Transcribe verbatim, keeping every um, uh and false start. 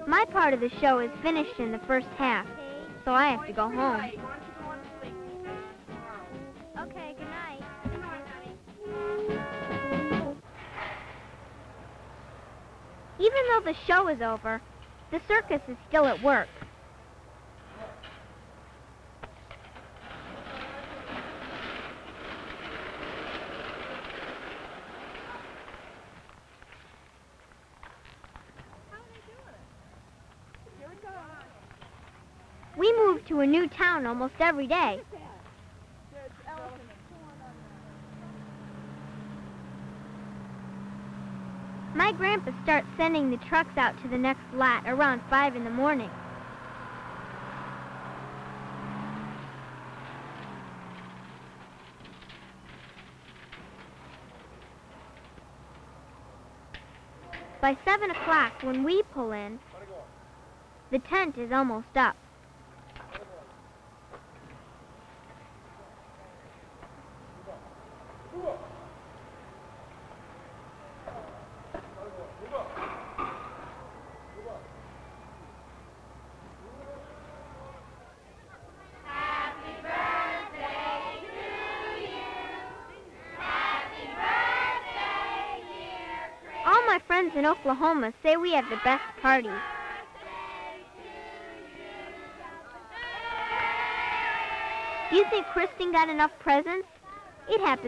My part of the show is finished in the first half, so I have to go home. Okay, good night. Good night, honey. Even though the show is over, the circus is still at work. We move to a new town almost every day. My grandpa starts sending the trucks out to the next lot around five in the morning. By seven o'clock, when we pull in, the tent is almost up. All my friends in Oklahoma say we have the best parties. Do you think Kristen got enough presents? It happened